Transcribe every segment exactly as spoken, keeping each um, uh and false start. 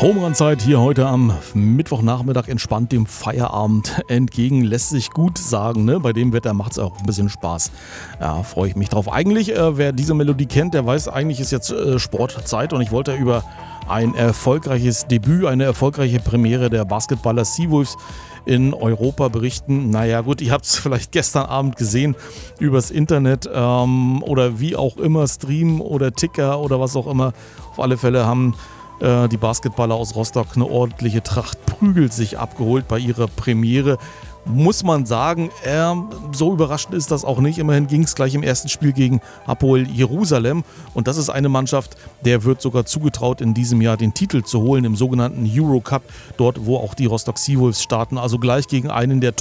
Home-Run-Zeit hier heute am Mittwochnachmittag, entspannt dem Feierabend entgegen, lässt sich gut sagen, ne? Bei dem Wetter macht es auch ein bisschen Spaß. Ja, freue ich mich drauf. Eigentlich, äh, wer diese Melodie kennt, der weiß, eigentlich ist jetzt äh, Sportzeit und ich wollte über ein erfolgreiches Debüt, eine erfolgreiche Premiere der Basketballer Seawolves in Europa berichten. Naja gut, ihr habt es vielleicht gestern Abend gesehen übers Internet ähm, oder wie auch immer, Stream oder Ticker oder was auch immer. Auf alle Fälle haben äh, die Basketballer aus Rostock eine ordentliche Tracht Prügel sich abgeholt bei ihrer Premiere. Muss man sagen, äh, so überraschend ist das auch nicht. Immerhin ging es gleich im ersten Spiel gegen Hapoel Jerusalem. Und das ist eine Mannschaft, der wird sogar zugetraut, in diesem Jahr den Titel zu holen im sogenannten Eurocup. Dort, wo auch die Rostock Seawolves starten. Also gleich gegen einen der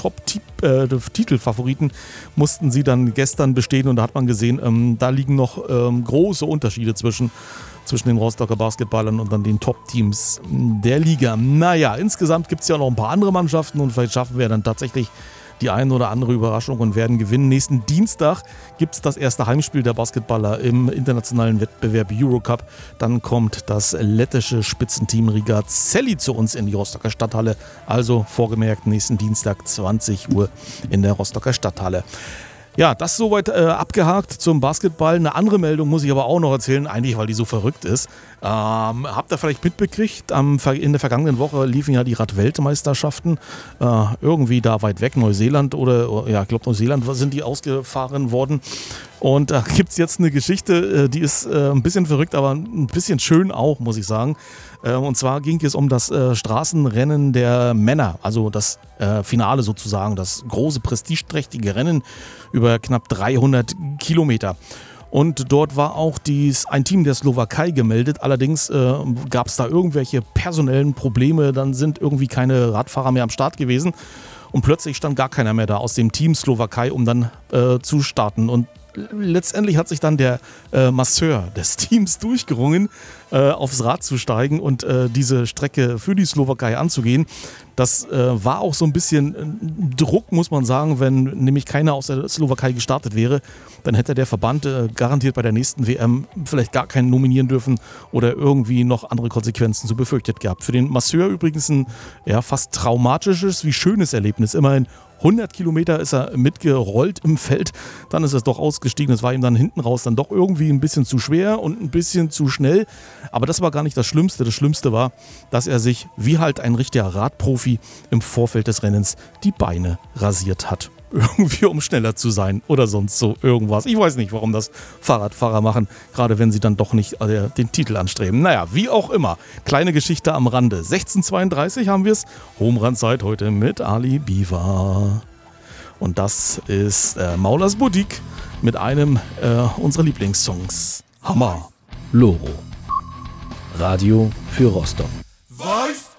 Top-Titelfavoriten mussten sie dann gestern bestehen. Und da hat man gesehen, ähm, da liegen noch ähm, große Unterschiede zwischen zwischen den Rostocker Basketballern und dann den Top-Teams der Liga. Naja, insgesamt gibt es ja noch ein paar andere Mannschaften und vielleicht schaffen wir dann tatsächlich die eine oder andere Überraschung und werden gewinnen. Nächsten Dienstag gibt es das erste Heimspiel der Basketballer im internationalen Wettbewerb Eurocup. Dann kommt das lettische Spitzenteam Riga Celli zu uns in die Rostocker Stadthalle. Also vorgemerkt, nächsten Dienstag zwanzig Uhr in der Rostocker Stadthalle. Ja, das soweit äh, abgehakt zum Basketball. Eine andere Meldung muss ich aber auch noch erzählen, eigentlich weil die so verrückt ist. Ähm, habt ihr vielleicht mitbekriegt, am, in der vergangenen Woche liefen ja die Rad-Weltmeisterschaften äh, irgendwie da weit weg, Neuseeland oder, ja, ich glaube Neuseeland sind die ausgefahren worden. Und da gibt es jetzt eine Geschichte, die ist äh, ein bisschen verrückt, aber ein bisschen schön auch, muss ich sagen. Äh, und zwar ging es um das äh, Straßenrennen der Männer, also das äh, Finale sozusagen, das große, prestigeträchtige Rennen über knapp dreihundert Kilometer. Und dort war auch dies, ein Team der Slowakei gemeldet. Allerdings äh, gab es da irgendwelche personellen Probleme. Dann sind irgendwie keine Radfahrer mehr am Start gewesen. Und plötzlich stand gar keiner mehr da aus dem Team Slowakei, um dann äh, zu starten. Und letztendlich hat sich dann der äh, Masseur des Teams durchgerungen, äh, aufs Rad zu steigen und äh, diese Strecke für die Slowakei anzugehen. Das äh, war auch so ein bisschen äh, Druck, muss man sagen, wenn nämlich keiner aus der Slowakei gestartet wäre, dann hätte der Verband äh, garantiert bei der nächsten W M vielleicht gar keinen nominieren dürfen oder irgendwie noch andere Konsequenzen so befürchtet gehabt. Für den Masseur übrigens ein ja, fast traumatisches wie schönes Erlebnis. Immerhin hundert Kilometer ist er mitgerollt im Feld, dann ist er doch ausgestiegen. Es war ihm dann hinten raus dann doch irgendwie ein bisschen zu schwer und ein bisschen zu schnell. Aber das war gar nicht das Schlimmste. Das Schlimmste war, dass er sich wie halt ein richtiger Radprofi im Vorfeld des Rennens die Beine rasiert hat. Irgendwie um schneller zu sein oder sonst so irgendwas. Ich weiß nicht, warum das Fahrradfahrer machen, gerade wenn sie dann doch nicht äh, den Titel anstreben. Naja, wie auch immer. Kleine Geschichte am Rande. sechzehn Uhr zweiunddreißig haben wir es. Home-Run-Zeit heute mit Ali Biwa. Und das ist äh, Maulers Boutique mit einem äh, unserer Lieblingssongs. Hammer. Loro. Radio für Rostock. Voice